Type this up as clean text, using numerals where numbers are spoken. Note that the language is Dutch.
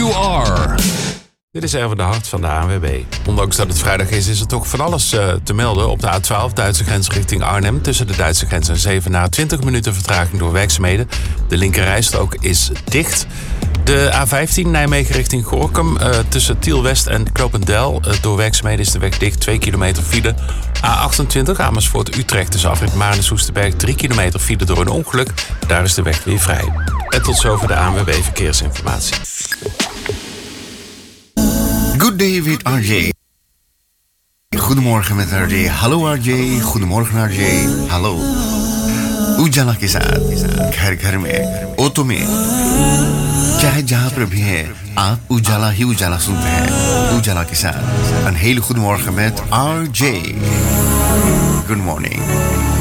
You Are. Dit is Erwin de Hart van de ANWB. Ondanks dat het vrijdag is er toch van alles te melden. Op de A12 Duitse grens richting Arnhem. Tussen de Duitse grens en Zevenaar 20 minuten vertraging door werkzaamheden. De linkerrijstrook is dicht. De A15 Nijmegen richting Gorinchem. Tussen Tiel-West en Knopendel. Door werkzaamheden is de weg dicht. 2 kilometer file. A28 Amersfoort-Utrecht tussen afrit Maarn en Soesterberg. 3 kilometer file door een ongeluk. Daar is de weg weer vrij. En tot zover de ANWB Verkeersinformatie. Good day with RJ. Goedemorgen met RJ. Hallo RJ. Goedemorgen RJ. Hallo. उजाला के साथ घर घर में ऑटो में चाहे जहां पर भी है आप उजाला ही उजाला सुनते हैं उजाला के साथ een hele goede morgen met RJ. Good morning.